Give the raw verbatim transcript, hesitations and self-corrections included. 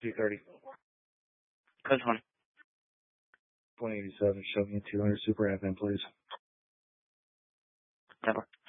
two thirty. Code one. twenty eighty-seven, show me a two hundred Super F M, please. Never.